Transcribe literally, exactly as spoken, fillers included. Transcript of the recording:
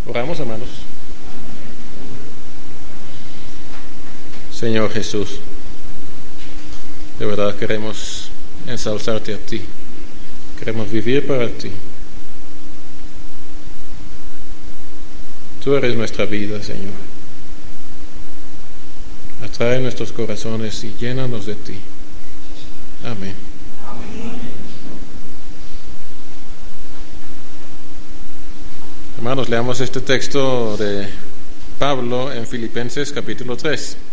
Oramos, hermanos. Señor Jesús, de verdad queremos ensalzarte a ti. Queremos vivir para ti. Tú eres nuestra vida, Señor. Atrae nuestros corazones y llénanos de ti. Amén. Hermanos, leamos este texto de Pablo en Filipenses capítulo tres.